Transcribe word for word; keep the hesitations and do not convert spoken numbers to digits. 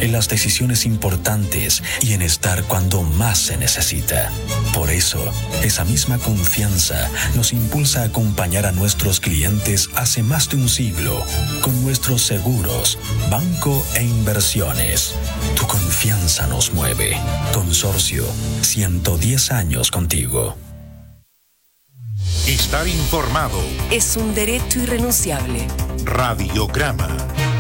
en las decisiones importantes y en estar cuando más se necesita. Por eso, esa misma confianza nos impulsa a acompañar a nuestros clientes hace más de un siglo con nuestros seguros, banco e inversiones. Tu confianza nos mueve. Consorcio, ciento diez años contigo. Estar informado es un derecho irrenunciable. Radiograma.